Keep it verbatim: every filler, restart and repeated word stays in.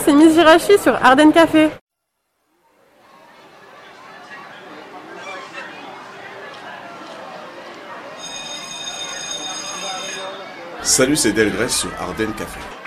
c'est Miss Jirachi sur Ardennes Café. Salut, c'est Delgrès sur Ardennes Café.